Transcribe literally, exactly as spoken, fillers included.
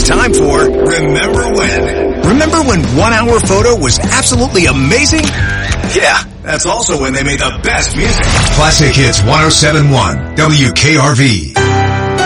It's time for Remember When. Remember when One Hour Photo was absolutely amazing? Yeah, that's also when they made the best music. Classic Hits one oh seven point one W K R V.